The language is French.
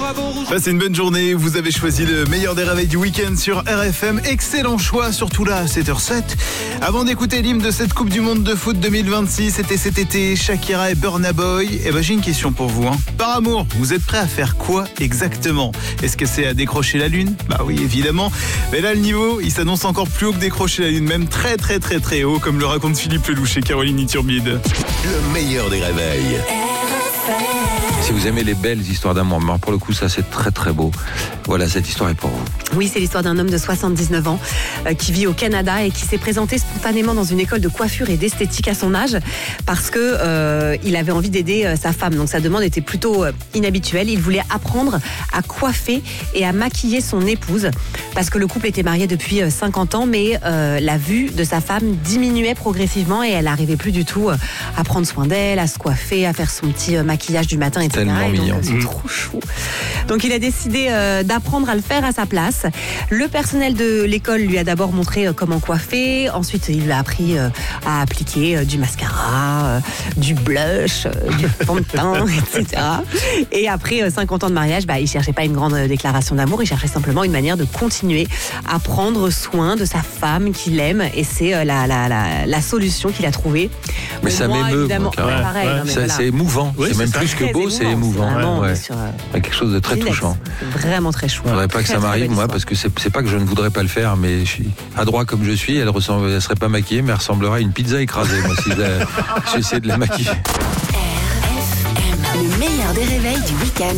Passez une bonne journée, vous avez choisi le meilleur des réveils du week-end sur RFM. Excellent choix, surtout là, 7h07. Avant d'écouter l'hymne de cette Coupe du Monde de foot 2026, c'était cet été, Shakira et Burna Boy. Eh ben, j'ai une question pour vous. Par amour, vous êtes prêts à faire quoi exactement? Est-ce que c'est à décrocher la lune? Bah oui, évidemment. Mais là, le niveau, il s'annonce encore plus haut que décrocher la lune, même très très très très haut, comme le raconte Philippe Lelouch et Caroline Iturbide. Le meilleur des réveils. Si vous aimez les belles histoires d'amour, mais pour le coup, ça c'est très très beau. Voilà, cette histoire est pour vous. Oui, c'est l'histoire d'un homme de 79 ans qui vit au Canada et qui s'est présenté spontanément dans une école de coiffure et d'esthétique à son âge parce que il avait envie d'aider sa femme. Donc sa demande était plutôt inhabituelle. Il voulait apprendre à coiffer et à maquiller son épouse parce que le couple était marié depuis 50 ans, mais la vue de sa femme diminuait progressivement et elle n'arrivait plus du tout à prendre soin d'elle, à se coiffer, à faire son petit maquillage du matin, etc. Tellement mignon. C'est trop chou. Donc il a décidé d'apprendre à le faire à sa place. Le personnel de l'école lui a d'abord montré comment coiffer. Ensuite, il lui a appris à appliquer du mascara, du blush, du fond de teint, etc. Et après 50 ans de mariage, il cherchait pas une grande déclaration d'amour. Il cherchait simplement une manière de continuer à prendre soin de sa femme qu'il aime. Et c'est la solution qu'il a trouvée. Mais ça m'émeut, évidemment. moi, Pareil, non, mais voilà. c'est émouvant. Oui, c'est même plus que beau, c'est émouvant. Vraiment, Ouais. sur, Il y a quelque chose de très Kleenex. touchant. C'est vraiment très chou. Je ne voudrais pas que Très, ça très m'arrive, belle moi, histoire. parce que c'est pas que je ne voudrais pas le faire, mais je suis adroit comme je suis. Elle serait pas maquillée, mais elle ressemblerait à une pizza écrasée, moi, si j'essayais de la maquiller. RFM, le meilleur des réveils du week-end.